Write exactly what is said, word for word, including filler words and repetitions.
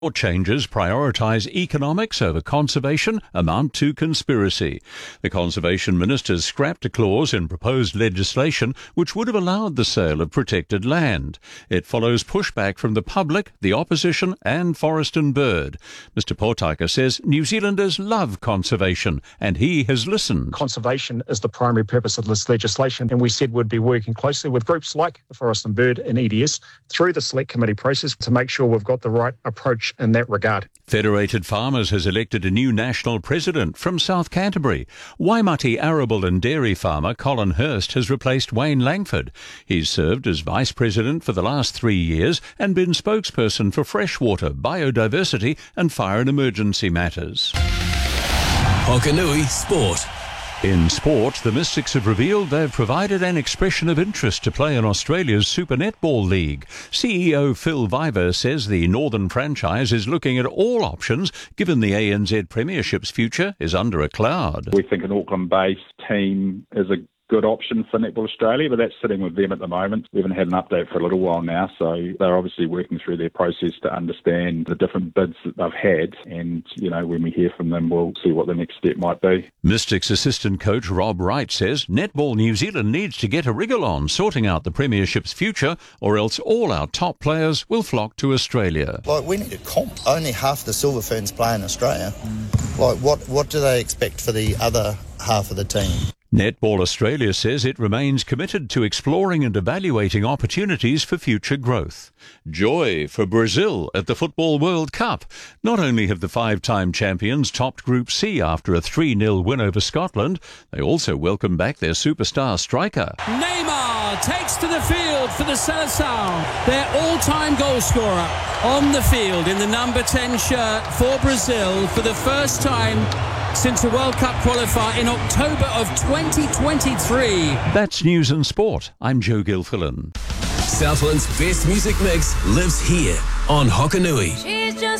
Or changes prioritise economics over conservation amount to conspiracy. The Conservation Ministers scrapped a clause in proposed legislation which would have allowed the sale of protected land. It follows pushback from the public, the opposition and Forest and Bird. Mister Potaka says New Zealanders love conservation and he has listened. Conservation is the primary purpose of this legislation, and we said we'd be working closely with groups like the Forest and Bird and E D S through the select committee process to make sure we've got the right approach in that regard. Federated Farmers has elected a new national president from South Canterbury. Waimati arable and dairy farmer Colin Hurst has replaced Wayne Langford. He's served as vice president for the last three years and been spokesperson for freshwater, biodiversity and fire and emergency matters. Hokanui Sport. In sport, the Mystics have revealed they've provided an expression of interest to play in Australia's Super Netball League. C E O Phil Viver says the Northern franchise is looking at all options given the A N Z Premiership's future is under a cloud. We think an Auckland-based team is a good option for Netball Australia, but that's sitting with them at the moment. We haven't had an update for a little while now, so they're obviously working through their process to understand the different bids that they've had, and, you know, when we hear from them, we'll see what the next step might be. Mystics assistant coach Rob Wright says Netball New Zealand needs to get a wriggle on sorting out the Premiership's future, or else all our top players will flock to Australia. Like, we need a comp. Only half the Silver Ferns play in Australia. Like, what, what do they expect for the other half of the team? Netball Australia says it remains committed to exploring and evaluating opportunities for future growth. Joy for Brazil at the Football World Cup. Not only have the five-time champions topped Group C after a three nil win over Scotland, they also welcome back their superstar striker. Neymar takes to the field for the Seleção, their all-time goal scorer on the field in the number ten shirt for Brazil for the first time since the World Cup qualifier in October of twenty twenty-three. That's News and Sport. I'm Joe Gilfillan. Southland's best music mix lives here on Hokanui. She's just